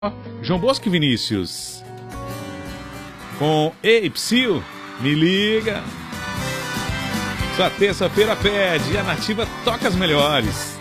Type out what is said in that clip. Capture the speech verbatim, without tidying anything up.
João Bosco e Vinícius. Com Ei, Psyu, me liga. Sua terça-feira pede e a Nativa toca as melhores.